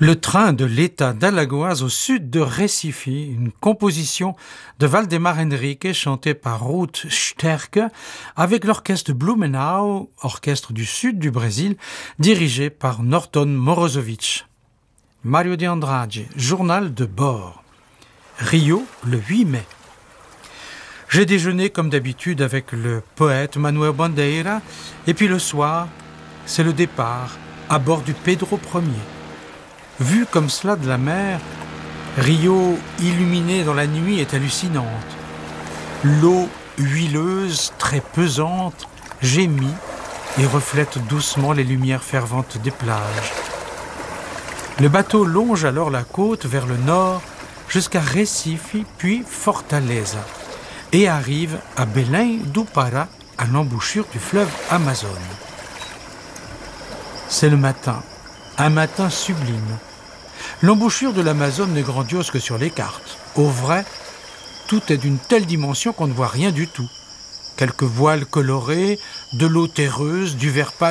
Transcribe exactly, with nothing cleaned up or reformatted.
Le train de l'État d'Alagoas au sud de Recife, une composition de Valdemar Henrique chantée par Ruth Sterke avec l'orchestre Blumenau, orchestre du sud du Brésil, dirigé par Norton Morozowicz. Mario de Andrade, journal de bord. Rio, le huit mai. J'ai déjeuné comme d'habitude avec le poète Manuel Bandeira et puis le soir, c'est le départ à bord du Pedro Ier. Vu comme cela de la mer, Rio, illuminé dans la nuit, est hallucinante. L'eau huileuse, très pesante, gémit et reflète doucement les lumières ferventes des plages. Le bateau longe alors la côte vers le nord jusqu'à Recife, puis Fortaleza, et arrive à Belém do Pará, à l'embouchure du fleuve Amazone. C'est le matin, un matin sublime. L'embouchure de l'Amazone n'est grandiose que sur les cartes. Au vrai, tout est d'une telle dimension qu'on ne voit rien du tout. Quelques voiles colorées, de l'eau terreuse, du vert pâle